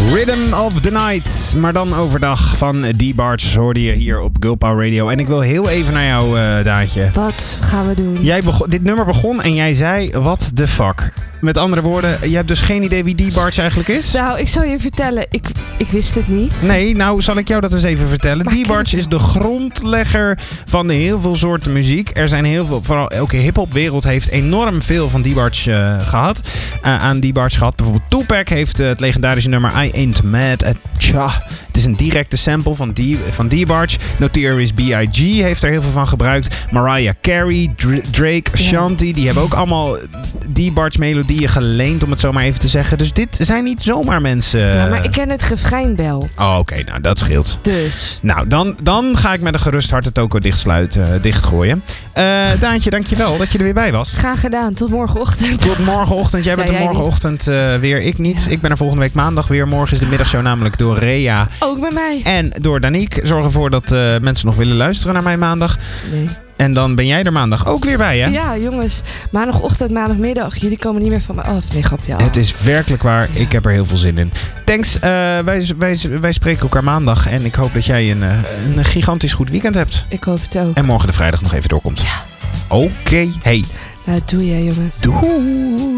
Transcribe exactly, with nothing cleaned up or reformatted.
Rhythm of the Night, maar dan overdag van D-Barge hoorde je hier op Girl Power Radio. En ik wil heel even naar jou, uh, Daantje. Wat gaan we doen? Jij begon, dit nummer begon en jij zei, what the fuck? Met andere woorden, je hebt dus geen idee wie D-Barge eigenlijk is? Nou, ik zal je vertellen, ik, ik wist het niet. Nee, nou zal ik jou dat eens even vertellen. D-Barge is de grondlegger van heel veel soorten muziek. Er zijn heel veel, vooral elke hip-hop-wereld heeft enorm veel van D-Barge uh, gehad. Uh, aan D-Barge gehad. Bijvoorbeeld Tupac heeft uh, het legendarische nummer I Ain't Mad at Cha. Het is een directe sample van, D, van D-Barge. Notorious B I G heeft er heel veel van gebruikt. Mariah Carey, Dr- Drake, Ashanti, die hebben ook allemaal D-Barge melodieën geleend, om het zo maar even te zeggen. Dus dit zijn niet zomaar mensen. Ja, maar ik ken het refrein wel. Oh, oké, okay, nou dat scheelt. Dus. Nou, dan, dan ga ik met een gerust hart het toko dichtsluiten, uh, dichtgooien. Uh, Daantje, dankjewel dat je er weer bij was. Graag gedaan, tot morgenochtend. Tot morgenochtend. Jij bent ja, er morgenochtend uh, weer, ik niet. Ja. Ik ben er volgende week maandag weer. Morgen is de middagshow namelijk door Rea. Ook bij mij. En door Danique. Zorg ervoor dat uh, mensen nog willen luisteren naar mij maandag. Nee. En dan ben jij er maandag ook weer bij, hè? Ja, jongens. Maandagochtend, maandagmiddag. Jullie komen niet meer van me af. Nee, grapje. Ja. Het is werkelijk waar. Ja. Ik heb er heel veel zin in. Thanks. Uh, wij, wij, wij spreken elkaar maandag. En ik hoop dat jij een, een gigantisch goed weekend hebt. Ik hoop het ook. En morgen de vrijdag nog even doorkomt. Ja. Oké. Okay. Hey. Nou, doe jij, jongens. Doei.